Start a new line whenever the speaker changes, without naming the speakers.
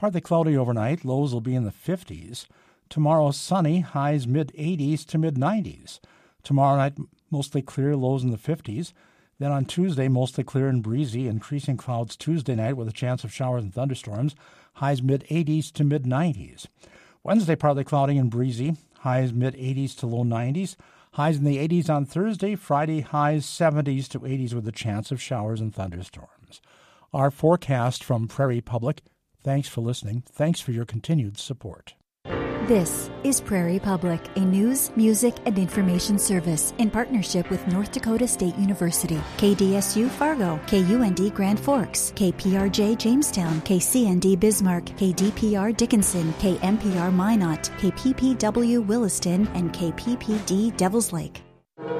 Partly cloudy overnight, lows will be in the 50s. Tomorrow, sunny, highs mid-80s to mid-90s. Tomorrow night, mostly clear, lows in the 50s. Then on Tuesday, mostly clear and breezy, increasing clouds Tuesday night with a chance of showers and thunderstorms, highs mid-80s to mid-90s. Wednesday, partly cloudy and breezy, highs mid-80s to low 90s. Highs in the 80s on Thursday. Friday, highs 70s to 80s with a chance of showers and thunderstorms. Our forecast from Prairie Public. Thanks for listening. Thanks for your continued support.
This is Prairie Public, a news, music, and information service in partnership with North Dakota State University, KDSU Fargo, KUND Grand Forks, KPRJ Jamestown, KCND Bismarck, KDPR Dickinson, KMPR Minot, KPPW Williston, and KPPD Devils Lake.